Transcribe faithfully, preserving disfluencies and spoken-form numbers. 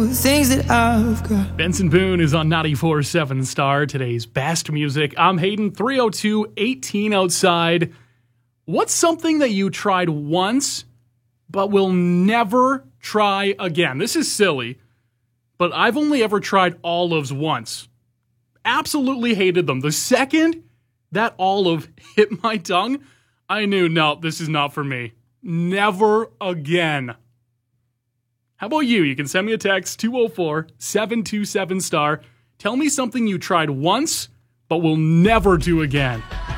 know the things that I've got. Benson Boone is on ninety-four point seven Star, today's best music. I'm Hayden, three oh two, eighteen outside. What's something that you tried once but will never try again? This is silly, but I've only ever tried olives once. Absolutely hated them. The second that olive hit my tongue, I knew, no, this is not for me. Never again. How about you? You can send me a text, two oh four, seven two seven, star. Tell me something you tried once, but will never do again.